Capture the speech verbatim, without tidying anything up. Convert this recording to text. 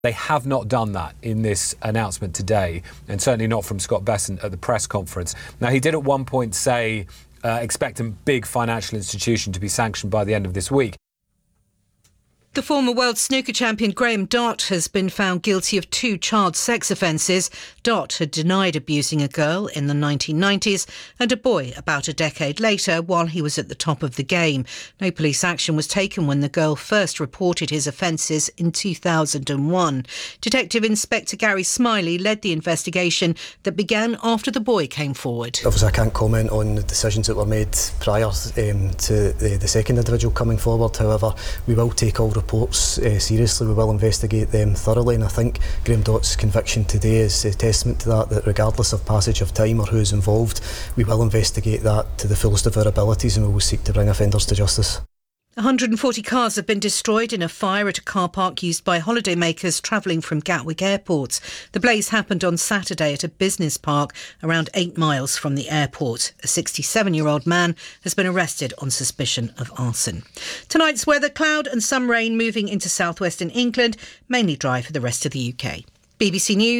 They have not done that in this announcement today, and certainly not from Scott Bessent at the press conference. Now, he did at one point say, uh, expect a big financial institution to be sanctioned by the end of this week. The former world snooker champion Graham Dott has been found guilty of two child sex offences. Dott had denied abusing a girl in the nineteen nineties and a boy about a decade later while he was at the top of the game. No police action was taken when the girl first reported his offences in two thousand one. Detective Inspector Gary Smiley led the investigation that began after the boy came forward. Obviously, I can't comment on the decisions that were made prior um, to the, the second individual coming forward. However, we will take all reports uh, seriously. We will investigate them thoroughly, and I think Graham Dott's conviction today is a testament to that, that regardless of passage of time or who is involved, we will investigate that to the fullest of our abilities, and we will seek to bring offenders to justice. one hundred forty cars have been destroyed in a fire at a car park used by holidaymakers travelling from Gatwick Airport. The blaze happened on Saturday at a business park around eight miles from the airport. A sixty-seven-year-old man has been arrested on suspicion of arson. Tonight's weather: cloud and some rain moving into southwestern England, mainly dry for the rest of the U K. B B C News.